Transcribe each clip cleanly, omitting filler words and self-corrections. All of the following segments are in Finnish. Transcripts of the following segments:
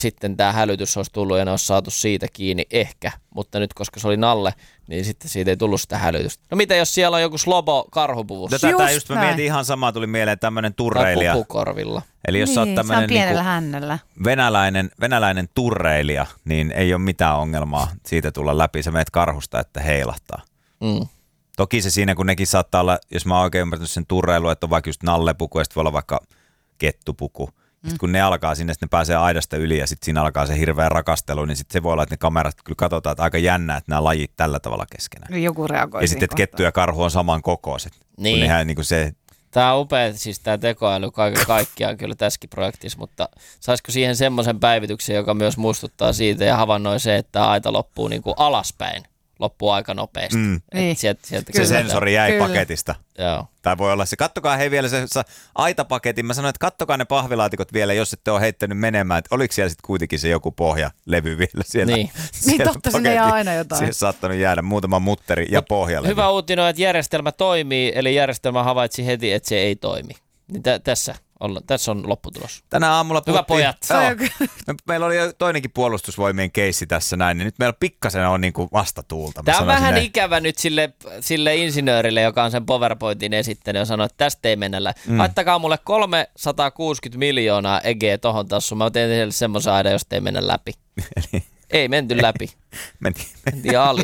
sitten tämä hälytys olisi tullut ja ne olisi saatu siitä kiinni ehkä. Mutta nyt koska se oli Nalle, niin sitten siitä ei tullut sitä hälytystä. No mitä jos siellä on joku slobo karhupuvussa? Tätä just mä mietin ihan samaa, tuli mieleen tämmöinen turreilija. Tai pupukorvilla. Eli jos sä oot tämmöinen venäläinen turreilija, niin ei ole mitään ongelmaa siitä tulla läpi. Sä menet karhusta, että heilahtaa. Toki se siinä, kun nekin saattaa olla, jos mä oon oikein ymmärtänyt sen turreilu, että on vaikka just nallepuku ja sitten voi olla vaikka kettupuku. Sitten kun ne alkaa sinne, sitten ne pääsee aidasta yli ja sitten siinä alkaa se hirveä rakastelu, niin sitten se voi olla, että ne kamerat kyllä katsotaan, että aika jännää, että nämä lajit tällä tavalla keskenään. Joku reagoi. Ja sitten, että kettu ja karhu on saman kokoiset. Niin. Kun nehän, niin kuin se... Tämä on upea, siis tämä tekoäly kaiken kaikkiaan kyllä tässäkin projektissa, mutta saisiko siihen semmoisen päivityksen, joka myös muistuttaa siitä ja havainnoi se, että tämä aita loppuu niin kuin alaspäin. Loppuu aika nopeasti. Niin. Se sensori jäi paketista. Joo. Tai voi olla se. Kattokaa hei vielä se aitapaketin. Mä sanoin, että kattokaa ne pahvilaatikot vielä, jos ette ole heittänyt menemään. Että oliko siellä sitten kuitenkin se joku pohjalevy vielä siellä? Niin totta, sinne jää aina jotain. Siihen saattanut jäädä muutama mutteri ja pohjalevy. Hyvä uutinen on, että järjestelmä toimii, eli järjestelmä havaitsi heti, että se ei toimi. Niin tässä on lopputulos. Tänä aamulla hyvä pojat. Meillä oli jo toinenkin puolustusvoimien keissi tässä näin, niin nyt meillä pikkasen on niin kuin vastatuulta. Tämä on vähän ikävä nyt sille insinöörille, joka on sen PowerPointin esittänyt ja sanoi, että tästä ei mennä laittakaa mulle 360 miljoonaa EG tohon tassuun. Mä tein teille semmoisen aidan, josta ei mennä läpi. Ei menty läpi. Mentiin ali.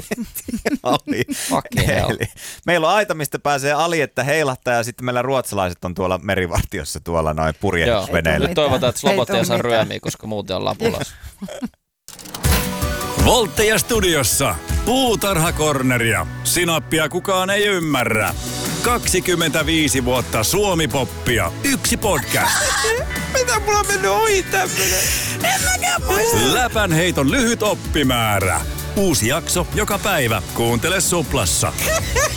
Meillä on aita, mistä pääsee ali, että heilahtaa ja sitten meillä ruotsalaiset on tuolla merivartiossa tuolla noin purjehdusveneillä. Toivotaan, että slobot ei saa ryömiä, koska muuten on lapulas. Voltteja studiossa. Puutarhakorneria. Sinappia kukaan ei ymmärrä. 25 vuotta Suomi-poppia. Yksi podcast. Mitä mulla on mennyt ohi tämmönen? En mäkään muista. Läpän heiton lyhyt oppimäärä. Uusi jakso joka päivä. Kuuntele Suplassa.